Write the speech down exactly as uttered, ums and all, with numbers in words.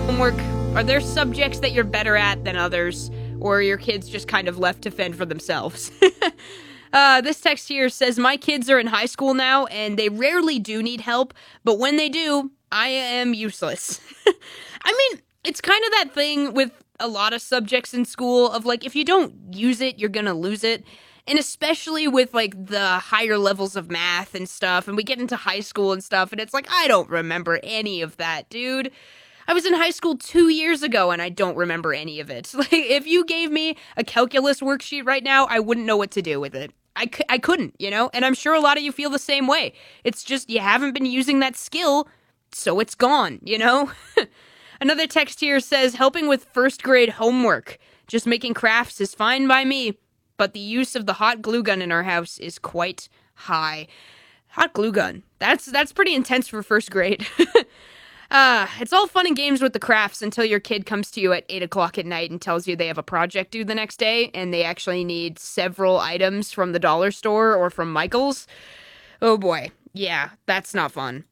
Homework, are there subjects that you're better at than others, or are your kids just kind of left to fend for themselves? uh, this text here says, my kids are in high school now, and they rarely do need help, but when they do, I am useless. I mean, it's kind of that thing with a lot of subjects in school of, like, if you don't use it, you're gonna lose it. And especially with, like, the higher levels of math and stuff, and we get into high school and stuff, and it's like, I don't remember any of that, dude. I was in high school two years ago, and I don't remember any of it. Like, if you gave me a calculus worksheet right now, I wouldn't know what to do with it. I, c- I couldn't, you know? And I'm sure a lot of you feel the same way. It's just you haven't been using that skill, so it's gone, you know? Another text here says, helping with first grade homework. Just making crafts is fine by me, but the use of the hot glue gun in our house is quite high. Hot glue gun. That's that's pretty intense for first grade. uh, it's all fun and games with the crafts until your kid comes to you at eight o'clock at night and tells you they have a project due the next day, and they actually need several items from the dollar store or from Michael's. Oh boy. Yeah, that's not fun.